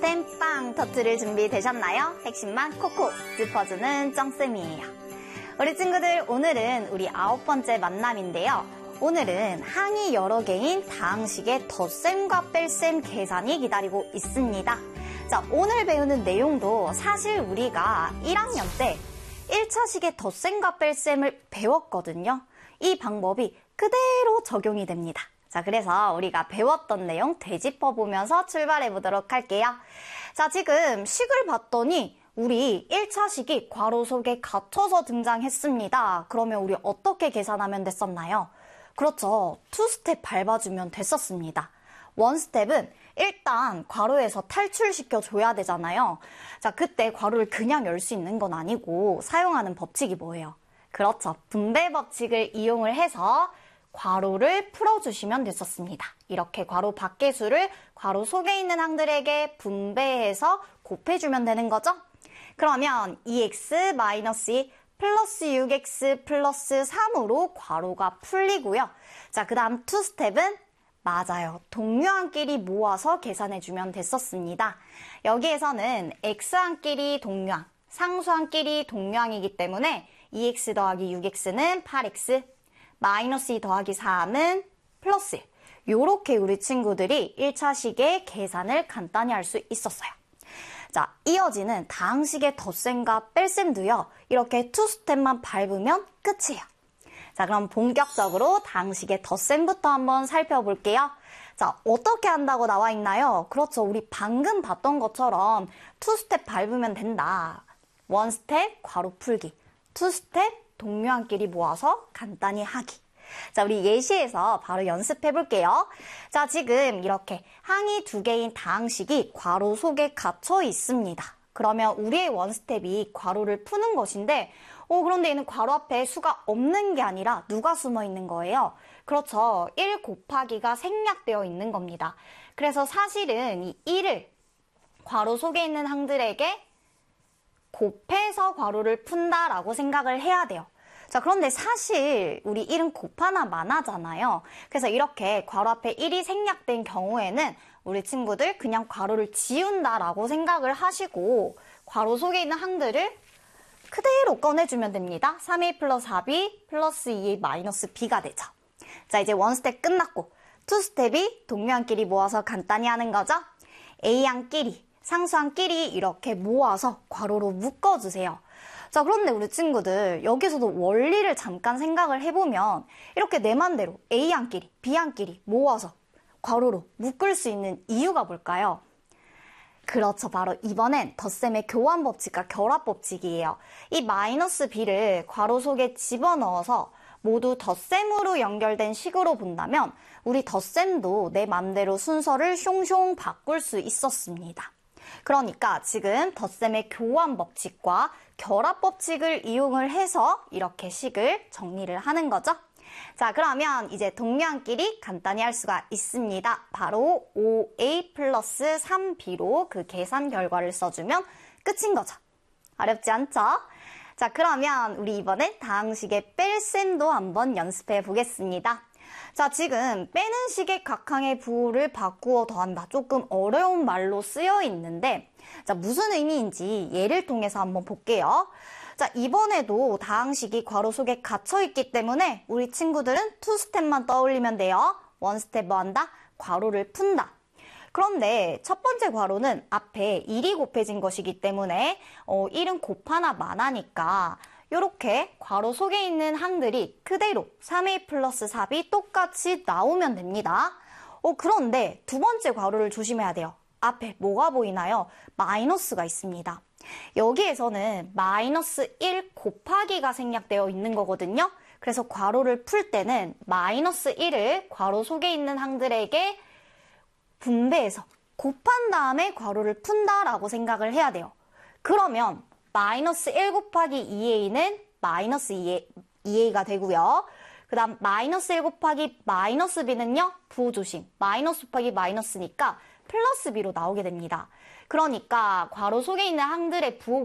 땜빵 터트릴 준비 되셨나요? 핵심만 콕콕 짚어주는 쩡쌤이에요. 우리 친구들, 오늘은 우리 9번째 만남인데요. 오늘은 항이 여러 개인 다항식의 덧셈과 뺄셈 계산이 기다리고 있습니다. 자, 오늘 배우는 내용도 사실 우리가 1학년 때 1차식의 덧셈과 뺄셈을 배웠거든요. 이 방법이 그대로 적용이 됩니다. 자, 그래서 우리가 배웠던 내용 되짚어보면서 출발해보도록 할게요. 자, 지금 식을 봤더니 우리 1차식이 괄호 속에 갇혀서 등장했습니다. 그러면 우리 어떻게 계산하면 됐었나요? 그렇죠. 2스텝 밟아주면 됐었습니다. 1스텝은 일단 괄호에서 탈출시켜줘야 되잖아요. 자, 그때 괄호를 그냥 열 수 있는 건 아니고 사용하는 법칙이 뭐예요? 그렇죠. 분배 법칙을 이용을 해서 괄호를 풀어주시면 됐었습니다. 이렇게 괄호 밖의 수를 괄호 속에 있는 항들에게 분배해서 곱해주면 되는 거죠? 그러면 2x-2 플러스 6x 플러스 3으로 괄호가 풀리고요. 자, 그 다음 2스텝은 맞아요. 동류항끼리 모아서 계산해주면 됐었습니다. 여기에서는 x항끼리 동류항, 상수항끼리 동류항이기 때문에 2x 더하기 6x는 8x, 마이너스 2 더하기 3은 플러스 1. 요렇게 우리 친구들이 1차식의 계산을 간단히 할 수 있었어요. 자, 이어지는 다항식의 덧셈과 뺄셈도요. 이렇게 2스텝만 밟으면 끝이에요. 자, 그럼 본격적으로 다항식의 덧셈부터 한번 살펴볼게요. 자, 어떻게 한다고 나와 있나요? 그렇죠. 우리 방금 봤던 것처럼 2스텝 밟으면 된다. 1스텝 괄호 풀기, 2스텝 동류항끼리 모아서 간단히 하기. 자, 우리 예시에서 바로 연습해 볼게요. 자, 지금 이렇게 항이 2개인 다항식이 괄호 속에 갇혀 있습니다. 그러면 우리의 원스텝이 괄호를 푸는 것인데, 그런데 얘는 괄호 앞에 수가 없는 게 아니라 누가 숨어 있는 거예요? 그렇죠. 1 곱하기가 생략되어 있는 겁니다. 그래서 사실은 이 1을 괄호 속에 있는 항들에게 곱해서 괄호를 푼다라고 생각을 해야 돼요. 자, 그런데 사실 우리 1은 곱하나 마나잖아요. 그래서 이렇게 괄호 앞에 1이 생략된 경우에는 우리 친구들 그냥 괄호를 지운다라고 생각을 하시고 괄호 속에 있는 항들을 그대로 꺼내주면 됩니다. 3a 플러스 4b 플러스 2a 마이너스 b가 되죠. 자, 이제 1스텝 끝났고 2스텝이 동류항끼리 모아서 간단히 하는 거죠. a항끼리, 상수항끼리 이렇게 모아서 괄호로 묶어주세요. 자, 그런데 우리 친구들 여기서도 원리를 잠깐 생각을 해보면 이렇게 내 맘대로 A항끼리, B항끼리 모아서 괄호로 묶을 수 있는 이유가 뭘까요? 그렇죠. 바로 이번엔 덧셈의 교환 법칙과 결합 법칙이에요. 이 마이너스 B를 괄호 속에 집어넣어서 모두 덧셈으로 연결된 식으로 본다면 우리 덧셈도 내 맘대로 순서를 숑숑 바꿀 수 있었습니다. 그러니까 지금 덧셈의 교환 법칙과 결합 법칙을 이용을 해서 이렇게 식을 정리를 하는 거죠. 자, 그러면 이제 동류항끼리 간단히 할 수가 있습니다. 바로 5a 플러스 3b로 그 계산 결과를 써주면 끝인 거죠. 어렵지 않죠? 자, 그러면 우리 이번엔 다항식의 뺄셈도 한번 연습해 보겠습니다. 자, 지금 빼는 식의 각항의 부호를 바꾸어 더한다. 조금 어려운 말로 쓰여 있는데, 자, 무슨 의미인지 예를 통해서 한번 볼게요. 자, 이번에도 다항식이 괄호 속에 갇혀 있기 때문에 우리 친구들은 2스텝만 떠올리면 돼요. 1스텝 뭐 한다? 괄호를 푼다. 그런데 첫 번째 괄호는 앞에 1이 곱해진 것이기 때문에 1은 곱하나 마나니까 이렇게 괄호 속에 있는 항들이 그대로 3a 플러스 4b 똑같이 나오면 됩니다. 그런데 두 번째 괄호를 조심해야 돼요. 앞에 뭐가 보이나요? 마이너스가 있습니다. 여기에서는 마이너스 1 곱하기가 생략되어 있는 거거든요. 그래서 괄호를 풀 때는 마이너스 1을 괄호 속에 있는 항들에게 분배해서 곱한 다음에 괄호를 푼다라고 생각을 해야 돼요. 그러면 마이너스 1 곱하기 2a는 마이너스 2a가 되고요. 그 다음 마이너스 1 곱하기 마이너스 b는요. 부호 조심. 마이너스 곱하기 마이너스니까 플러스 b로 나오게 됩니다. 그러니까 괄호 속에 있는 항들의 부호